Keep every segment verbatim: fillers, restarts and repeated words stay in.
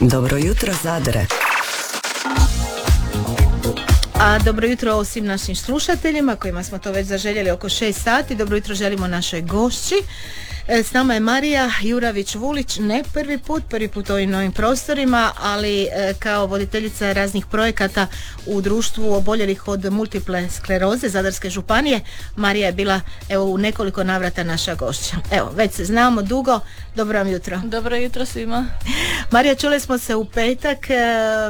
Dobro jutro, Zadre. A dobro jutro svim našim slušateljima kojima smo to već zaželjeli oko šest sati. Dobro jutro želimo našoj gošći. S nama je Marija Juravić-Vulić, ne prvi put, prvi put u ovim novim prostorima, ali kao voditeljica raznih projekata u društvu oboljelih od multiple skleroze Zadarske županije. Marija je bila evo u nekoliko navrata naša gošća. Evo, već se znamo dugo. Dobro vam jutro. Dobro jutro svima. Marija, čuli smo se u petak, e,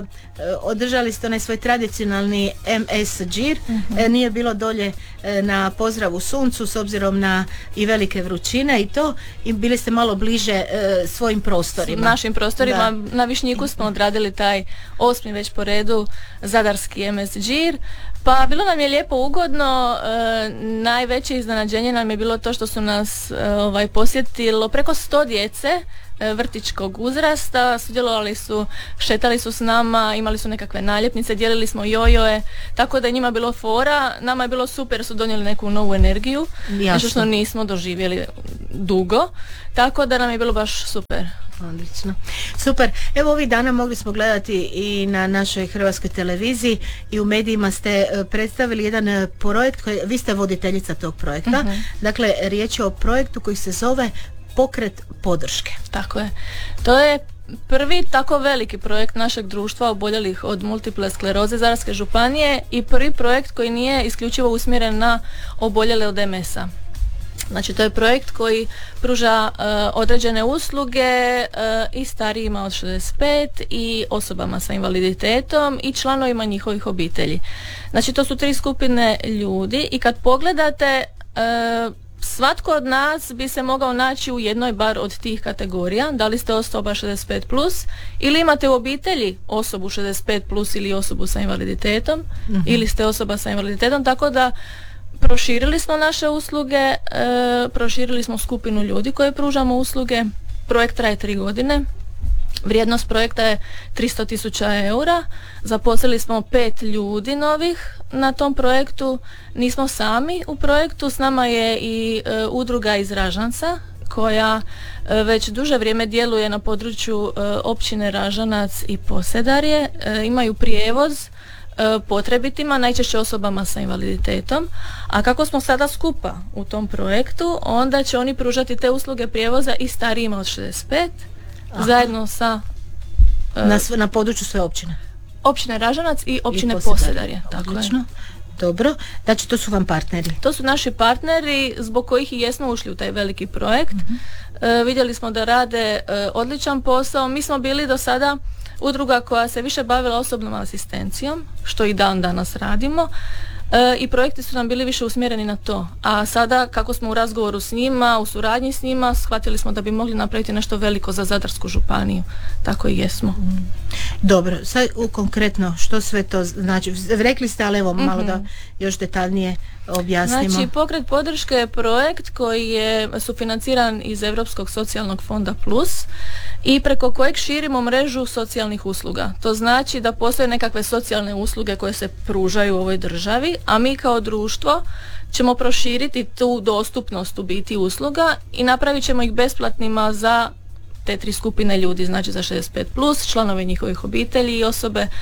održali ste onaj svoj tradicionalni em es džir, uh-huh. e, nije bilo dolje e, na pozdravu suncu s obzirom na i velike vrućine i to, i bili ste malo bliže e, svojim prostorima. Našim prostorima, da. Na Višnjiku smo odradili taj osmi već po redu Zadarski em es džir. Pa bilo nam je lijepo, ugodno, e, najveće iznenađenje nam je bilo to što su nas e, ovaj, posjetilo preko sto djece e, vrtićkog uzrasta, sudjelovali su, šetali su s nama, imali su nekakve naljepnice, dijelili smo jojoje, tako da je njima bilo fora, nama je bilo super, su donijeli neku novu energiju, nešto što nismo doživjeli dugo, tako da nam je bilo baš super. Odlično. Super. Evo ovih dana mogli smo gledati i na našoj hrvatskoj televiziji i u medijima ste predstavili jedan projekt koji, vi ste voditeljica tog projekta, uh-huh. Dakle riječ je o projektu koji se zove Pokret podrške. Tako je. To je prvi tako veliki projekt našeg društva oboljelih od multiple skleroze Zadarske županije i prvi projekt koji nije isključivo usmjeren na oboljele od em es a. Znači to je projekt koji pruža uh, određene usluge uh, i starijima od šezdeset pet i osobama sa invaliditetom i članovima njihovih obitelji. Znači to su tri skupine ljudi i kad pogledate uh, svatko od nas bi se mogao naći u jednoj bar od tih kategorija. Da li ste osoba šezdeset pet plus ili imate u obitelji osobu šezdeset pet plus ili osobu sa invaliditetom mm-hmm. ili ste osoba sa invaliditetom, tako da proširili smo naše usluge, e, proširili smo skupinu ljudi koje pružamo usluge. Projekt traje tri godine. Vrijednost projekta je tristo tisuća eura. Zaposlili smo pet ljudi novih na tom projektu. Nismo sami u projektu, s nama je i e, udruga iz Ražanca koja e, već duže vrijeme djeluje na području e, općine Ražanac i Posedarje. E, imaju prijevoz potrebitima, najčešće osobama sa invaliditetom, a kako smo sada skupa u tom projektu, onda će oni pružati te usluge prijevoza i starijima od šezdeset pet. Aha. Zajedno sa uh, na, na području sve općine općine Ražanac i općine Posedarje. Odlično. Dobro, znači to su vam partneri. To su naši partneri zbog kojih i jesmo ušli u taj veliki projekt. Uh-huh. Uh, vidjeli smo da rade uh, odličan posao. Mi smo bili do sada udruga koja se više bavila osobnom asistencijom, što i dan danas radimo, e, i projekti su nam bili više usmjereni na to. A sada, kako smo u razgovoru s njima, u suradnji s njima, shvatili smo da bi mogli napraviti nešto veliko za Zadarsku županiju. Tako i jesmo. Mm. Dobro, sad u konkretno, što sve to znači? Rekli ste, ali evo mm-hmm. malo da još detaljnije objasnimo. Znači, Pokret podrške je projekt koji je sufinanciran iz Europskog socijalnog fonda Plus i preko kojeg širimo mrežu socijalnih usluga. To znači da postoje nekakve socijalne usluge koje se pružaju u ovoj državi, a mi kao društvo ćemo proširiti tu dostupnost u biti usluga i napravit ćemo ih besplatnima za te tri skupine ljudi, znači za šezdeset pet plus, članove njihovih obitelji i osobe e,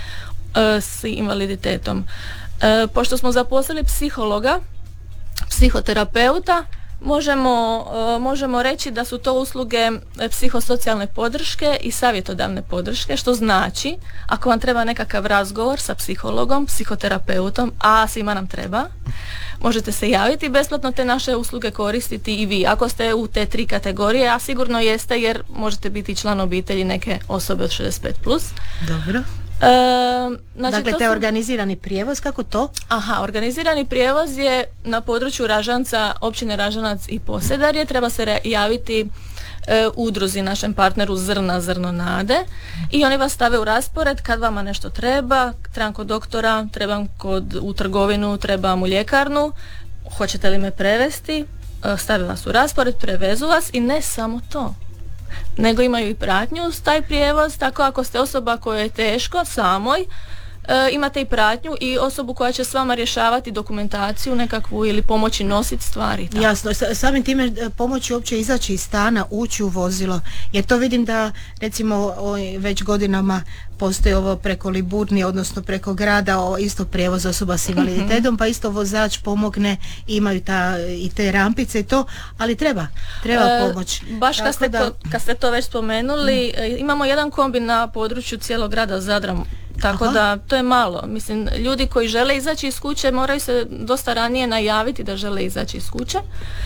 s invaliditetom. E, pošto smo zaposlili psihologa, psihoterapeuta, Možemo, uh, možemo reći da su to usluge psihosocijalne podrške i savjetodavne podrške, što znači ako vam treba nekakav razgovor sa psihologom, psihoterapeutom, a svima nam treba, možete se javiti besplatno, te naše usluge koristiti i vi. Ako ste u te tri kategorije, a sigurno jeste jer možete biti član obitelji neke osobe od šezdeset pet plus. Dobro. E, znači dakle, te su... organizirani prijevoz, kako to? Aha, organizirani prijevoz je na području Ražanca, općine Ražanac i Posedarje. Treba se re- javiti e, udruzi, našem partneru Zrna, Zrno nade, i oni vas stave u raspored kad vama nešto treba. Trebam kod doktora, trebam kod, u trgovinu, trebam u ljekarnu, hoćete li me prevesti? E, stave vas u raspored, prevezu vas i ne samo to, nego imaju i pratnju uz taj prijevoz, tako ako ste osoba koja je teško samoj, e, imate i pratnju i osobu koja će s vama rješavati dokumentaciju nekakvu ili pomoći nositi stvari. Tako. Jasno, sa- samim time e, pomoći uopće izaći iz stana, ući u vozilo, jer to vidim da recimo o, već godinama postoji ovo preko Liburni, odnosno preko grada, o, isto prijevoz osoba s invaliditetom, pa isto vozač pomogne, imaju ta, i te rampice i to, ali treba, treba E, pomoć. Baš kad Tako ste, da- to, kad ste to već spomenuli, e, imamo jedan kombi na području cijelog grada Zadra, tako Aha. da to je malo. Mislim, ljudi koji žele izaći iz kuće moraju se dosta ranije najaviti da žele izaći iz kuće.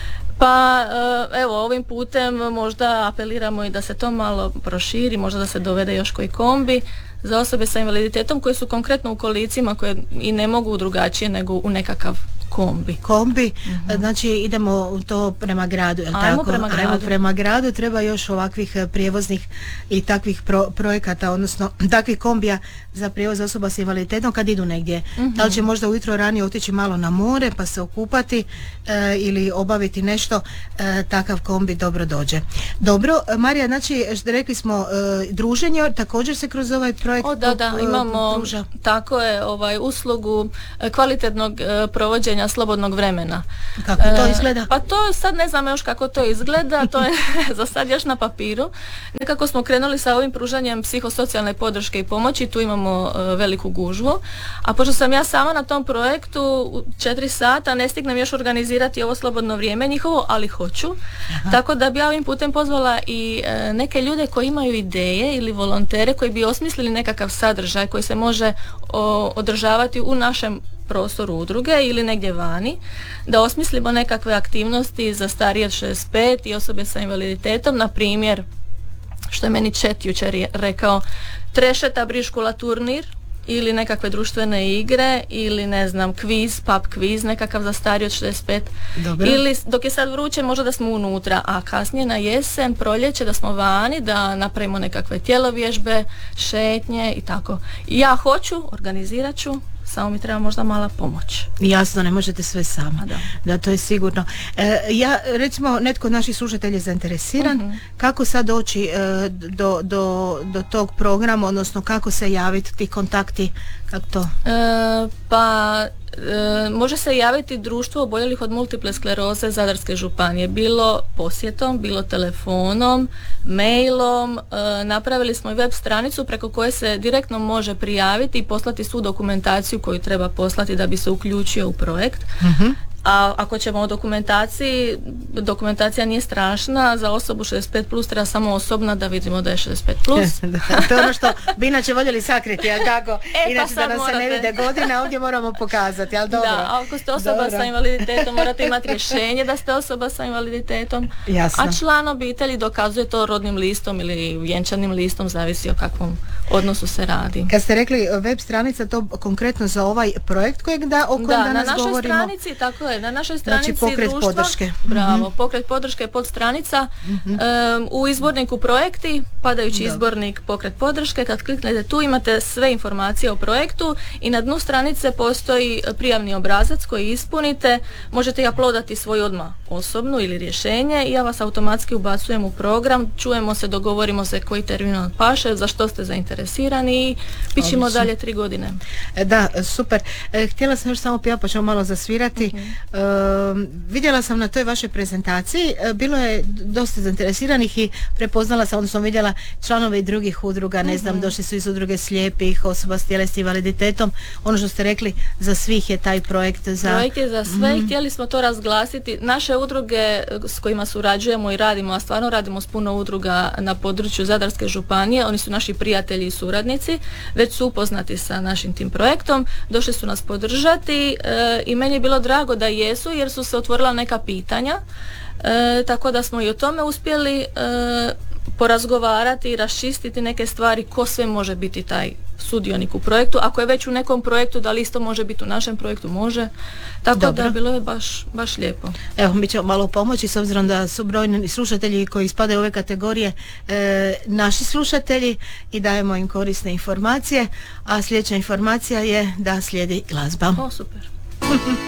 Pa e, evo, ovim putem možda apeliramo i da se to malo proširi, možda da se dovede još koji kombi za osobe sa invaliditetom koji su konkretno u kolicima koje i ne mogu drugačije nego u nekakav kombi. Kombi, znači idemo to prema gradu, jel Ajmo tako? prema gradu. Ajmo prema gradu, treba još ovakvih e, prijevoznih i takvih pro- projekata, odnosno takvih kombija za prijevoz osoba s invaliditetom kad idu negdje. Da li će možda ujutro ranije otići malo na more pa se okupati e, ili obaviti nešto, e, takav kombi dobro dođe. Dobro, e, Marija, znači rekli smo e, druženje, također se kroz ovaj projekt O, da, da, e, imamo, pruža. tako je, ovaj, uslugu e, kvalitetnog e, provođenja slobodnog vremena. Kako to E, izgleda? Pa to sad ne znam još kako to izgleda, to je za sad još na papiru. Nekako smo krenuli sa ovim pružanjem psihosocijalne podrške i pomoći, tu imamo e, veliku gužvu, a pošto sam ja sama na tom projektu u četiri sata, ne stignem još organizirati ovo slobodno vrijeme njihovo, ali hoću. Tako da bi ja ovim putem pozvala i e, neke ljude koji imaju ideje ili volontere koji bi osmislili nekakav sadržaj koji se može o, održavati u našem prostoru udruge ili negdje vani, da osmislimo nekakve aktivnosti za starije od šezdeset pet i osobe sa invaliditetom, na primjer, što je meni Čet jučer je rekao, trešeta briškula turnir ili nekakve društvene igre ili ne znam, kviz, pub kviz nekakav za starije od šezdeset pet. Dobro. Ili dok je sad vruće možda da smo unutra, a kasnije na jesen, proljeće da smo vani, da napravimo nekakve tjelovježbe, šetnje i tako. I ja hoću, organizirat ću, samo mi treba možda mala pomoć. Jasno, ne možete sve sama. A da. Da, to je sigurno. E, ja, recimo, netko od naših slušatelja je zainteresiran, Mhm. kako sad doći e, do, do, do tog programa, odnosno kako se javiti, ti kontakti, kako to? E, pa e, može se javiti društvo oboljelih od multiple skleroze Zadarske županije, bilo posjetom, bilo telefonom, mailom. E, napravili smo i web stranicu preko koje se direktno može prijaviti i poslati svu dokumentaciju koju treba poslati da bi se uključio u projekt. A ako ćemo o dokumentaciji, dokumentacija nije strašna, za osobu šezdeset pet plus treba samo osobna da vidimo da je šezdeset pet plus. Da, to je ono što bi inače voljeli sakriti, a kako? E, pa Inače da sad nam se ne morate. vide godine, ovdje moramo pokazati, ali dobro. Da, a ako ste osoba Dobro. sa invaliditetom morate imati rješenje da ste osoba sa invaliditetom. Jasno. A član obitelji dokazuje to rodnim listom ili vjenčanim listom, zavisi o kakvom odnosu se radi. Kad ste rekli web stranica, to konkretno za ovaj projekt kojeg da, o kojem Da, na danas našoj govorimo? stranici, tako je, na našoj stranici Znači, pokret društva, podrške. bravo, pokret podrške je podstranica, em, u izborniku projekti, padajući Da. izbornik pokret podrške, kad kliknete tu imate sve informacije o projektu i na dnu stranice postoji prijavni obrazac koji ispunite, možete i uploadati svoj odmah osobnu ili rješenje i ja vas automatski ubacujem u program, čujemo se, dogovorimo se koji termin vam paše, za što ste zainteresirani i pićemo Odlično. dalje tri godine. E, Da, super. E, htjela sam još samo pija, pa ćemo malo zasvirati. E, vidjela sam na toj vašoj prezentaciji, e, bilo je dosta zainteresiranih i prepoznala sam, odnosno vidjela članove i drugih udruga, ne znam, došli su iz udruge slijepih, osoba s tjelesnim invaliditetom. Ono što ste rekli, za svih je taj projekt. Za... Projekt je za sve i htjeli smo to razglasiti. Naše udruge s kojima surađujemo i radimo, a stvarno radimo s puno udruga na području Zadarske županije, oni su naši prijatelji i suradnici, već su upoznati sa našim tim projektom, došli su nas podržati e, i meni je bilo drago da jesu jer su se otvorila neka pitanja, e, tako da smo i o tome uspjeli e, porazgovarati i raščistiti neke stvari ko sve može biti taj sudionik u projektu. Ako je već u nekom projektu, da li isto može biti u našem projektu, može. Tako Dobro. da bilo je baš, baš lijepo. Evo, mi ćemo malo pomoći s obzirom da su brojni slušatelji koji spadaju u ove kategorije e, naši slušatelji i dajemo im korisne informacije, a sljedeća informacija je da slijedi glazba. O, super.